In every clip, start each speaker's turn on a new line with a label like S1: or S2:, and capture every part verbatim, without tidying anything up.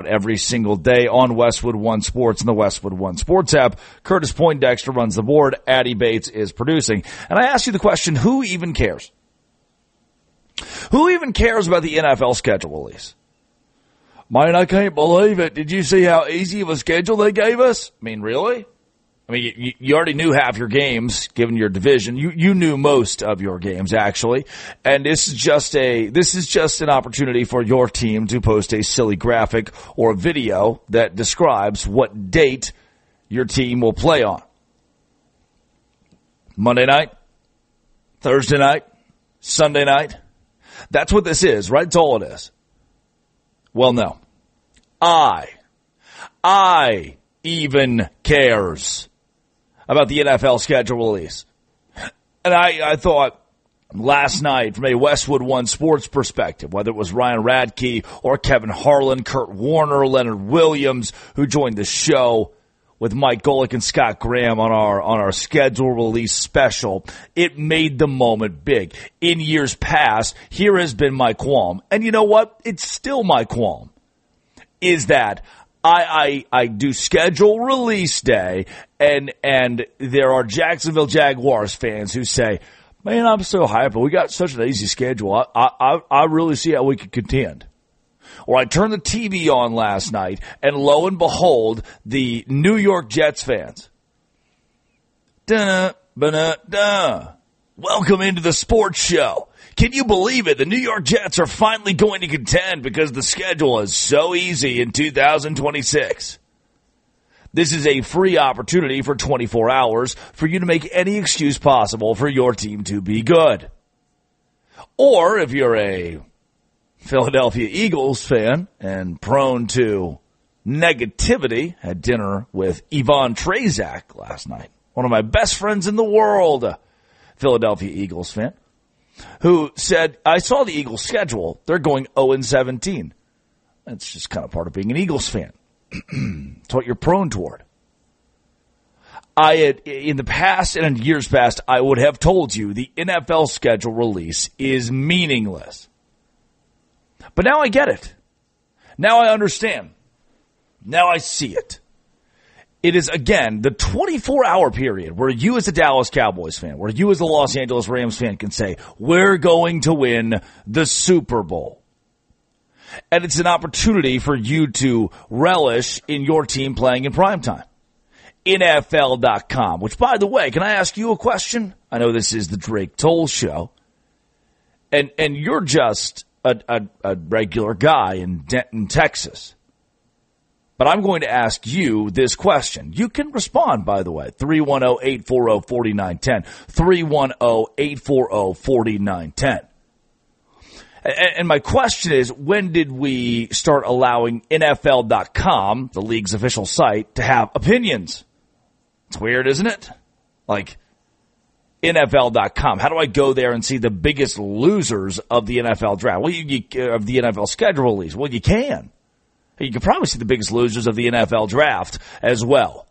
S1: every single day on Westwood One Sports and the Westwood One Sports app. Curtis Poindexter runs the board. Addie Bates is producing. And I ask you the question, who even cares? Who even cares about the N F L schedule release? Man, I can't believe it. Did you see how easy of a schedule they gave us? I mean, really? I mean, you, you already knew half your games, given your division. You, you knew most of your games, actually. And this is just a, this is just an opportunity for your team to post a silly graphic or a video that describes what date your team will play on. Monday night, Thursday night, Sunday night. That's what this is, right? That's all it is. Well, no. I, I even cares about the N F L schedule release. And I, I thought last night from a Westwood One Sports perspective, whether it was Ryan Radke or Kevin Harlan, Kurt Warner, Leonard Williams, who joined the show with Mike Golick and Scott Graham on our, on our schedule release special, it made the moment big. In years past, here has been my qualm. And you know what? It's still my qualm. Is that I, I, I do schedule release day, and, and there are Jacksonville Jaguars fans who say, man, I'm so hyped, but we got such an easy schedule. I, I, I really see how we could contend. Or I turned the T V on last night, and lo and behold, the New York Jets fans. Duh, ba duh. Welcome into the sports show. Can you believe it? The New York Jets are finally going to contend because the schedule is so easy in two thousand twenty-six. This is a free opportunity for twenty-four hours for you to make any excuse possible for your team to be good. Or if you're a Philadelphia Eagles fan and prone to negativity, had dinner with Yvonne Trazak last night, one of my best friends in the world, Philadelphia Eagles fan, who said, I saw the Eagles schedule. They're going oh and seventeen. That's just kind of part of being an Eagles fan. It's what you're prone toward. I had, in the past and in years past, I would have told you the N F L schedule release is meaningless. But now I get it. Now I understand. Now I see it. It is, again, the twenty-four hour period where you as a Dallas Cowboys fan, where you as a Los Angeles Rams fan can say, we're going to win the Super Bowl. And it's an opportunity for you to relish in your team playing in primetime. N F L dot com, which, by the way, can I ask you a question? I know this is the Drake Toll Show. And, and you're just A, a, a regular guy in Denton, Texas. But I'm going to ask you this question. You can respond, by the way, three one zero, eight four zero, four nine one zero, three one zero, eight four zero, four nine one zero. And, and my question is, when did we start allowing N F L dot com, the league's official site, to have opinions? It's weird, isn't it? Like, N F L dot com. How do I go there and see the biggest losers of the N F L draft? Well, you, you, of the N F L schedule release. Well, you can. You can probably see the biggest losers of the N F L draft as well.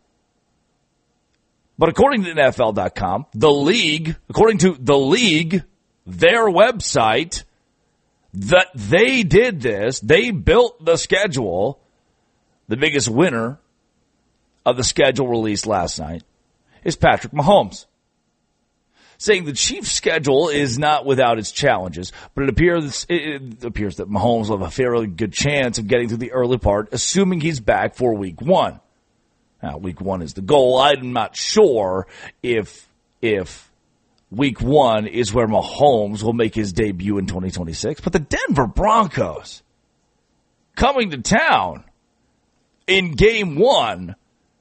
S1: But according to N F L dot com, the league, according to the league, their website, that they did this, they built the schedule. The biggest winner of the schedule released last night is Patrick Mahomes, saying the Chiefs' schedule is not without its challenges, but it appears it appears that Mahomes will have a fairly good chance of getting through the early part, assuming he's back for week one. Now, week one is the goal. I'm not sure if if week one is where Mahomes will make his debut in twenty twenty-six, but the Denver Broncos coming to town in game one,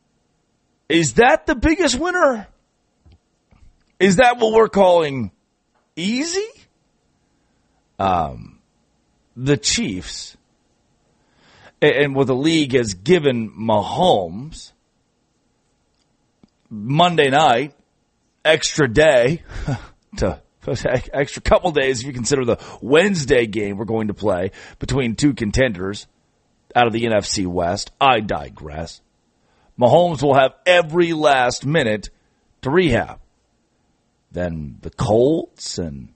S1: is that the biggest winner? Is that what we're calling easy? Um, the Chiefs, and what the league has given Mahomes, Monday night, extra day, to extra couple days if you consider the Wednesday game we're going to play between two contenders out of the N F C West. I digress. Mahomes will have every last minute to rehab. Then the Colts and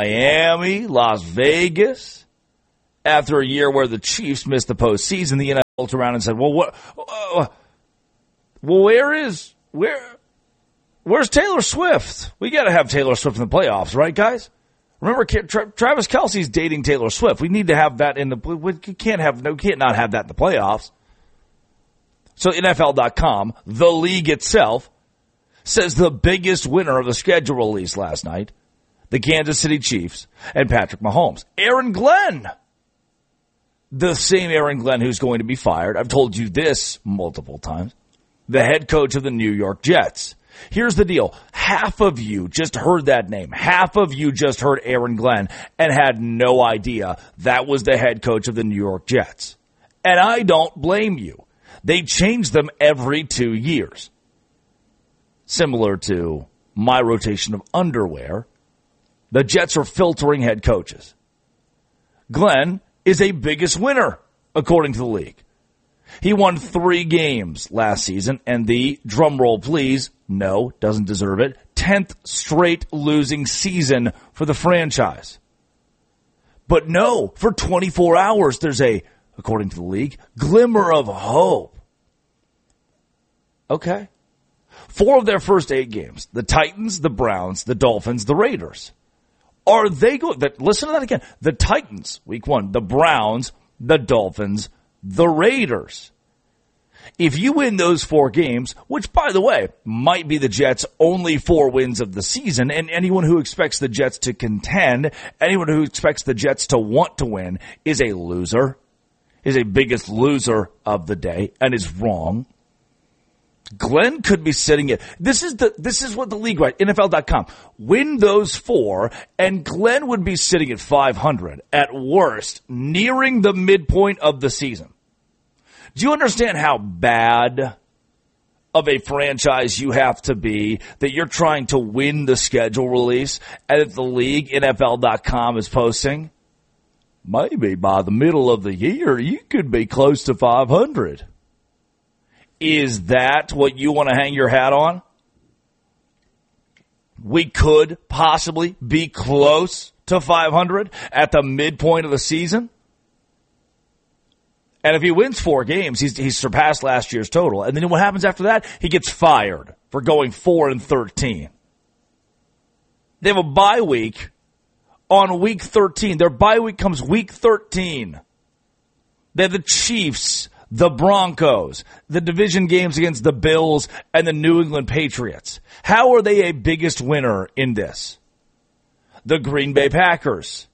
S1: Miami, Las Vegas. After a year where the Chiefs missed the postseason, the N F L looked around and said, well, what, uh, well, where is, where, where's Taylor Swift? We got to have Taylor Swift in the playoffs, right, guys? Remember, Tra- Travis Kelce's dating Taylor Swift. We need to have that in the, we can't have, no, we can't not have that in the playoffs. So N F L dot com, the league itself, says the biggest winner of the schedule release last night, the Kansas City Chiefs and Patrick Mahomes. Aaron Glenn. The same Aaron Glenn who's going to be fired. I've told you this multiple times. The head coach of the New York Jets. Here's the deal. Half of you just heard that name. Half of you just heard Aaron Glenn and had no idea that was the head coach of the New York Jets. And I don't blame you. They change them every two years. Similar to my rotation of underwear, the Jets are filtering head coaches. Glenn is a biggest winner, according to the league. He won three games last season, and the, drum roll please, no, doesn't deserve it, tenth straight losing season for the franchise. But no, for twenty-four hours, there's a, according to the league, glimmer of hope. Okay. Four of their first eight games, the Titans, the Browns, the Dolphins, the Raiders. Are they going, listen to that again, the Titans, week one, the Browns, the Dolphins, the Raiders. If you win those four games, which, by the way, might be the Jets' only four wins of the season, and anyone who expects the Jets to contend, anyone who expects the Jets to want to win is a loser, is a biggest loser of the day, and is wrong. Glenn could be sitting at, this is the, this is what the league, right, N F L dot com, win those four, and Glenn would be sitting at five hundred, at worst, nearing the midpoint of the season. Do you understand how bad of a franchise you have to be that you're trying to win the schedule release, and that the league, N F L dot com, is posting? Maybe by the middle of the year, you could be close to five hundred. Is that what you want to hang your hat on? We could possibly be close to five hundred at the midpoint of the season. And if he wins four games, he's, he's surpassed last year's total. And then what happens after that? He gets fired for going four and thirteen. They have a bye week on week thirteen. Their bye week comes week thirteen. They have the Chiefs, the Broncos, the division games against the Bills and the New England Patriots. How are they a biggest winner in this? The Green Bay Packers.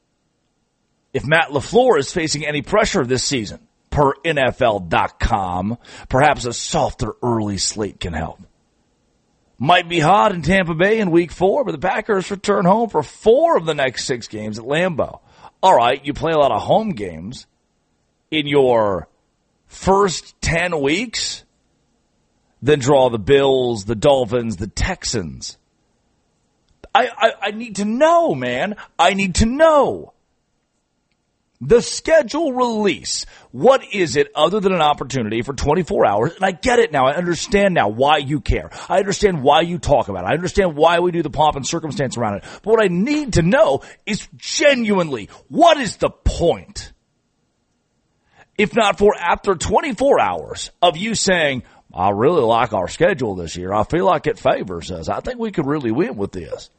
S1: If Matt LaFleur is facing any pressure this season, per N F L dot com, perhaps a softer early slate can help. Might be hot in Tampa Bay in week four, but the Packers return home for four of the next six games at Lambeau. All right, you play a lot of home games in your first ten weeks, then draw the Bills, the Dolphins, the Texans. I, I, I need to know, man. I need to know. The schedule release, what is it other than an opportunity for twenty-four hours? And I get it now. I understand now why you care. I understand why you talk about it. I understand why we do the pomp and circumstance around it. But what I need to know is genuinely, what is the point? If not for after twenty-four hours of you saying, I really like our schedule this year. I feel like it favors us. I think we could really win with this.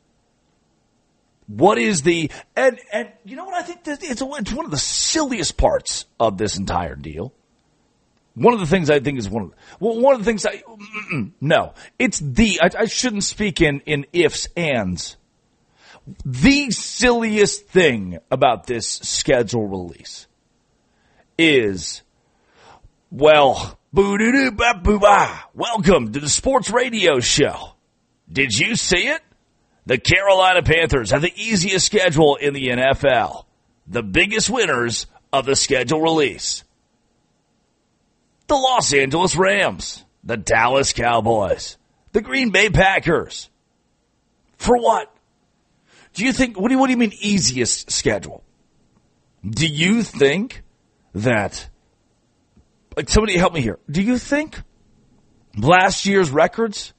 S1: What is the, and, and you know what I think? That it's, it's one of the silliest parts of this entire deal. One of the things I think is one of the, well, one of the things I, no, it's the, I, I shouldn't speak in, in ifs, ands. The silliest thing about this schedule release is, well, boo-doo-doo-ba-boo-ba, welcome to the sports radio show. Did you see it? The Carolina Panthers have the easiest schedule in the N F L. The biggest winners of the schedule release. The Los Angeles Rams, the Dallas Cowboys, the Green Bay Packers. For what? Do you think, what do you, what do you mean easiest schedule? Do you think that, like, somebody help me here. Do you think last year's records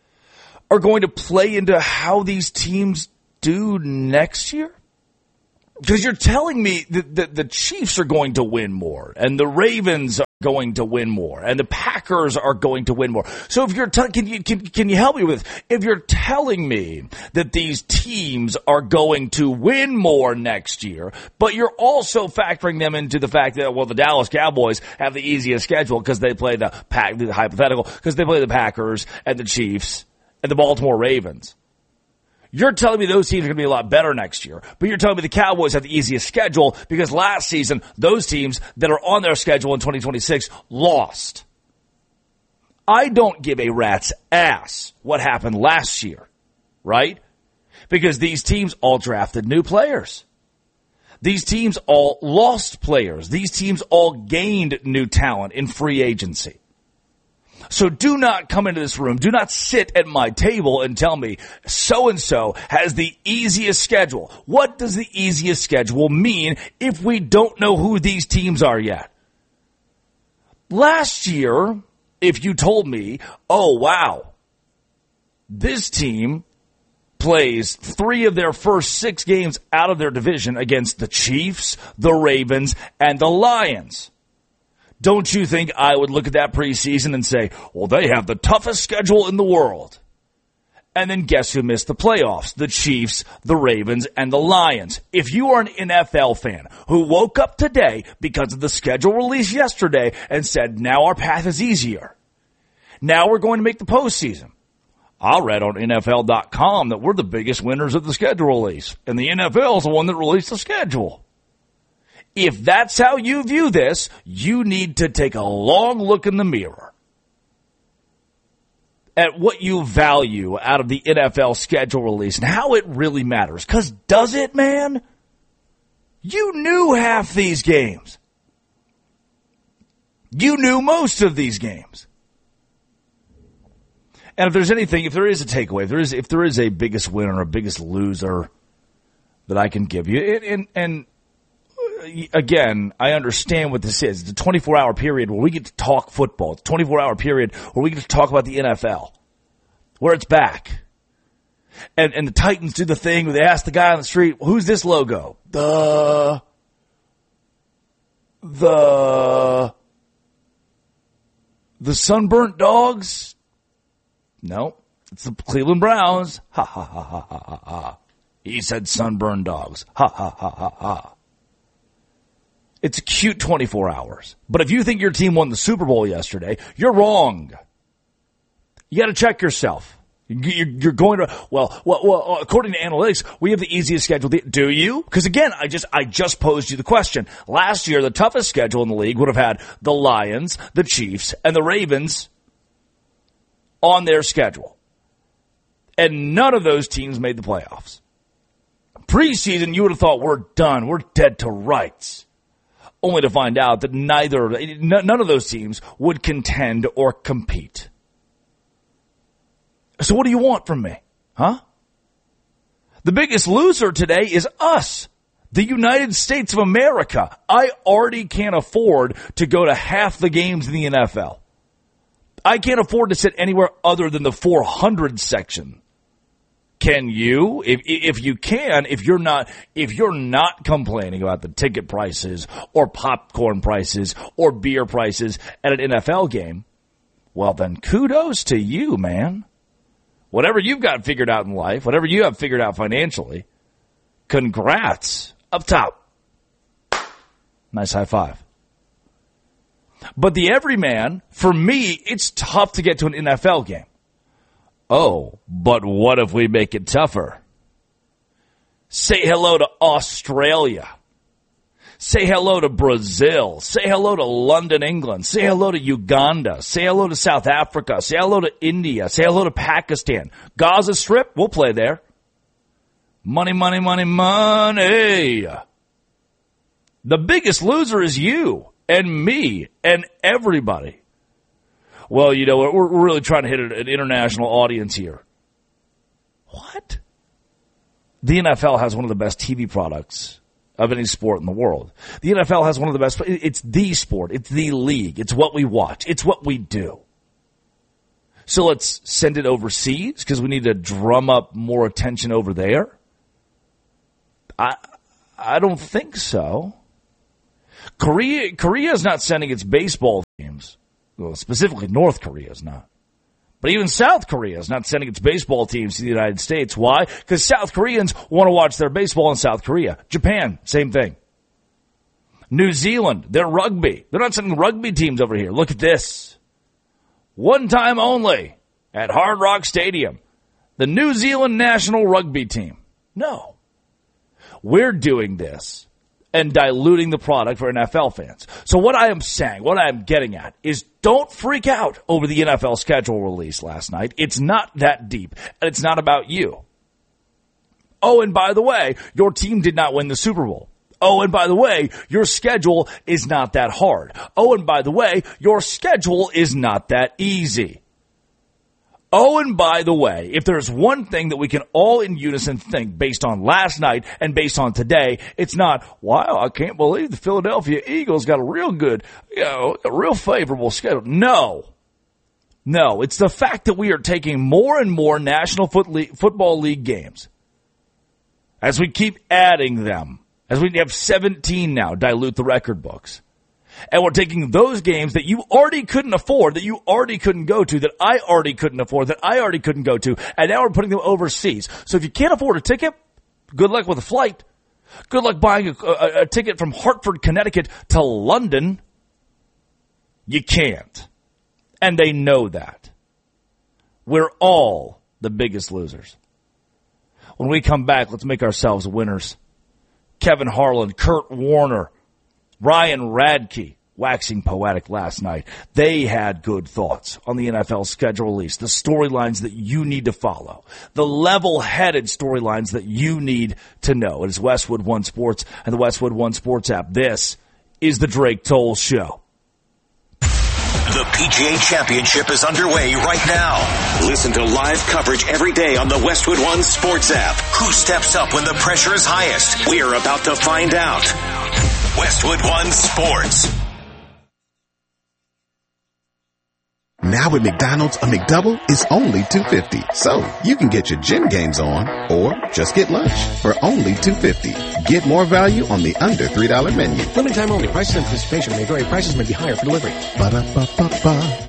S1: are going to play into how these teams do next year? Because you're telling me that the, the Chiefs are going to win more, and the Ravens are going to win more, and the Packers are going to win more. So if you're t- can you can, can you help me with if you're telling me that these teams are going to win more next year, but you're also factoring them into the fact that well the Dallas Cowboys have the easiest schedule because they play the pack the hypothetical because they play the Packers and the Chiefs and the Baltimore Ravens. You're telling me those teams are going to be a lot better next year, but you're telling me the Cowboys have the easiest schedule because last season, those teams that are on their schedule in twenty twenty-six lost. I don't give a rat's ass what happened last year, right? Because these teams all drafted new players. These teams all lost players. These teams all gained new talent in free agency. So do not come into this room, do not sit at my table and tell me so-and-so has the easiest schedule. What does the easiest schedule mean if we don't know who these teams are yet? Last year, if you told me, oh wow, this team plays three of their first six games out of their division against the Chiefs, the Ravens, and the Lions. Don't you think I would look at that preseason and say, well, they have the toughest schedule in the world? And then guess who missed the playoffs? The Chiefs, the Ravens, and the Lions. If you are an N F L fan who woke up today because of the schedule released yesterday and said, now our path is easier. Now we're going to make the postseason. I read on N F L dot com that we're the biggest winners of the schedule release. And the N F L is the one that released the schedule. If that's how you view this, you need to take a long look in the mirror at what you value out of the N F L schedule release and how it really matters. Because does it, man? You knew half these games. You knew most of these games. And if there's anything, if there is a takeaway, if there is, if there is a biggest winner, a biggest loser that I can give you, and, and, and again, I understand what this is. It's a twenty-four hour period where we get to talk football. It's a twenty-four hour period where we get to talk about the N F L, where it's back. And, and the Titans do the thing where they ask the guy on the street, who's this logo? The, the, the Sunburnt Dogs? No, it's the Cleveland Browns. Ha ha ha ha ha ha ha. He said Sunburned Dogs. Ha ha ha ha ha. It's a cute twenty-four hours. But if you think your team won the Super Bowl yesterday, you're wrong. You got to check yourself. You're going to, well, well, well, according to analytics, we have the easiest schedule. Do you? Because again, I just, I just posed you the question. Last year, the toughest schedule in the league would have had the Lions, the Chiefs, and the Ravens on their schedule. And none of those teams made the playoffs. Preseason, you would have thought we're done. We're dead to rights. Only to find out that neither, none of those teams would contend or compete. So what do you want from me? Huh? The biggest loser today is us. The United States of America. I already can't afford to go to half the games in the N F L. I can't afford to sit anywhere other than the four hundred section. Can you? If, if you can, if you're not, if you're not complaining about the ticket prices or popcorn prices or beer prices at an N F L game, well then kudos to you, man. Whatever you've got figured out in life, whatever you have figured out financially, congrats. Up top. Nice high five. But the everyman, for me, it's tough to get to an N F L game. Oh, but what if we make it tougher? Say hello to Australia. Say hello to Brazil. Say hello to London, England. Say hello to Uganda. Say hello to South Africa. Say hello to India. Say hello to Pakistan. Gaza Strip, we'll play there. Money, money, money, money. The biggest loser is you and me and everybody. Well, you know, we're really trying to hit an international audience here. What? The N F L has one of the best T V products of any sport in the world. The N F L has one of the best. It's the sport. It's the league. It's what we watch. It's what we do. So let's send it overseas because we need to drum up more attention over there. I I don't think so. Korea, Korea is not sending its baseball teams. Well, specifically North Korea is not. But even South Korea is not sending its baseball teams to the United States. Why? Because South Koreans want to watch their baseball in South Korea. Japan, same thing. New Zealand, their rugby. They're not sending rugby teams over here. Look at this. One time only at Hard Rock Stadium. The New Zealand national rugby team. No. We're doing this and diluting the product for N F L fans. So what I am saying, what I am getting at is don't freak out over the N F L schedule release last night. It's not that deep, and it's not about you. Oh, and by the way, your team did not win the Super Bowl. Oh, and by the way, your schedule is not that hard. Oh, and by the way, your schedule is not that easy. Oh, and by the way, if there's one thing that we can all in unison think based on last night and based on today, it's not, wow, I can't believe the Philadelphia Eagles got a real good, you know, a real favorable schedule. No. No, it's the fact that we are taking more and more National Foot League, Football League games as we keep adding them, as we have seventeen now, dilute the record books. And we're taking those games that you already couldn't afford, that you already couldn't go to, that I already couldn't afford, that I already couldn't go to, and now we're putting them overseas. So if you can't afford a ticket, good luck with a flight. Good luck buying a, a, a ticket from Hartford, Connecticut to London. You can't. And they know that. We're all the biggest losers. When we come back, let's make ourselves winners. Kevin Harlan, Kurt Warner, Ryan Radke, waxing poetic last night. They had good thoughts on the N F L schedule release, the storylines that you need to follow, the level-headed storylines that you need to know. It is Westwood One Sports and the Westwood One Sports app. This is the Drake Toll Show.
S2: The P G A Championship is underway right now. Listen to live coverage every day on the Westwood One Sports app. Who steps up when the pressure is highest? We're about to find out. Westwood One Sports.
S3: Now at McDonald's, a McDouble is only two dollars and fifty cents. So you can get your gym games on or just get lunch for only two dollars and fifty cents. Get more value on the under three dollar menu.
S4: Limited time only. Prices and participation may vary. Prices may be higher for delivery.
S3: Ba-da-ba-ba-ba.